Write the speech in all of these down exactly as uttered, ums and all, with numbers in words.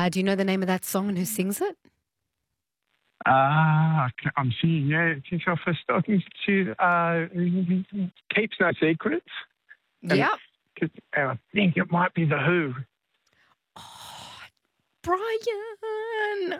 Uh, do you know the name of that song and who sings it? Ah, I'm seeing, yeah, it's off a stocking to uh, Keeps No Secrets. Yep. And, and I think it might be The Who. Oh, Brian.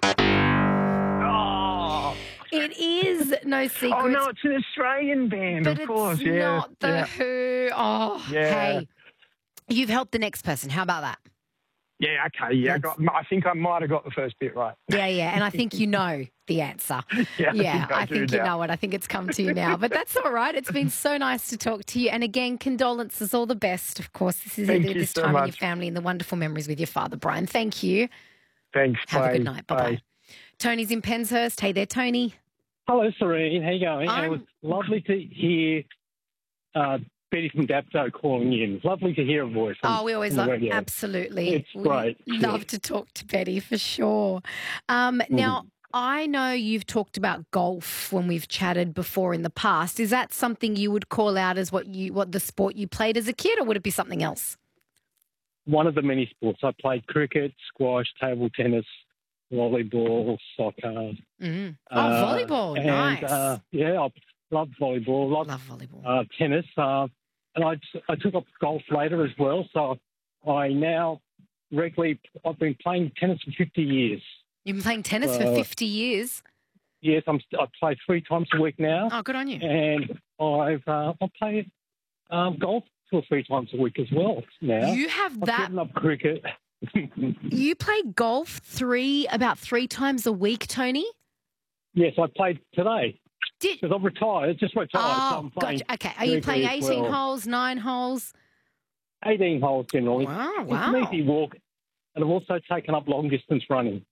Oh. It is No Secrets. Oh, no, it's an Australian band, but of course. it's yeah, not The yeah. Who. Oh, Yeah. hey. You've helped the next person. How about that? Yeah, okay. Yeah, I, got, I think I might have got the first bit right. Yeah, yeah. And I think you know the answer. yeah, yeah, I think, I I think you now. know it. I think it's come to you now. But that's all right. It's been so nice to talk to you. And again, condolences, all the best. Of course, this is Thank this you so time in much. your family and the wonderful memories with your father, Brian. Thank you. Thanks. Have bye. a good night. Bye-bye. Bye. Tony's in Penshurst. Hey there, Tony. Hello, Serene. How you going? I'm... It was lovely to hear uh, Betty from Dapto calling in. Lovely to hear a voice. On, oh, we always love, absolutely. It's great. We love yeah. to talk to Betty for sure. Um, mm. Now, I know you've talked about golf when we've chatted before in the past. Is that something you would call out as what you what the sport you played as a kid, or would it be something else? One of the many sports. I played cricket, squash, table tennis, volleyball, soccer. Mm. Oh, uh, volleyball, and, nice. Uh, yeah, I love volleyball. Love, love volleyball. Uh, tennis. Uh, and I, I took up golf later as well. So I now regularly, I've been playing tennis for fifty years. You've been playing tennis uh, for fifty years? Yes, I'm, I play three times a week now. Oh, good on you. And I've uh, I play um, golf two or three times a week as well now. You have I've that? given up cricket. You play golf three about three times a week, Tony? Yes, I played today. Did because I'm retired, just retired. Oh, so I'm playing gotcha. Okay, are you playing eighteen well. holes, nine holes? eighteen holes generally. Wow, it's wow. an easy walk, and I've also taken up long distance running.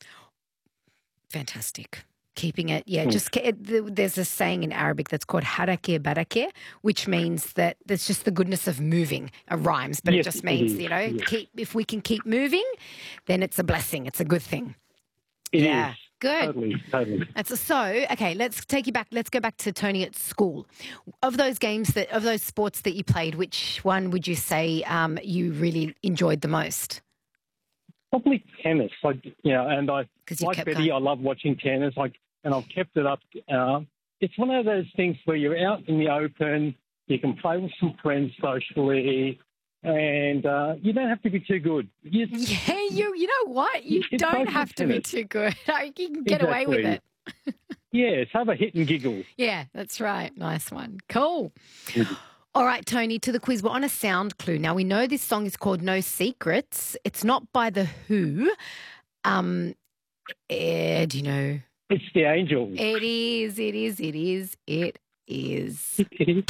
Fantastic. Keeping it, yeah, mm. just it, there's a saying in Arabic that's called harakeh barakeh, which means that there's just the goodness of moving. It rhymes, but yes, it just means, it you know, yes. keep, if we can keep moving, then it's a blessing. It's a good thing. It yeah. is. Good. Totally, totally. That's so, okay, let's take you back. Let's go back to Tony at school. Of those games, that of those sports that you played, which one would you say um, you really enjoyed the most? Probably tennis. I, you know, and I, like Betty, going. I love watching tennis, I, and I've kept it up. Uh, it's one of those things where you're out in the open, you can play with some friends socially, and uh, you don't have to be too good. You, yeah, you you know what? You don't have to be too good. You can get exactly. away with it. Yes, have a hit and giggle. Yeah, that's right. Nice one. Cool. All right, Tony, to the quiz. We're on a sound clue. Now, we know this song is called No Secrets. It's not by The Who. Um, eh, do you know? It's the Angels. It is, it is, it is, it is.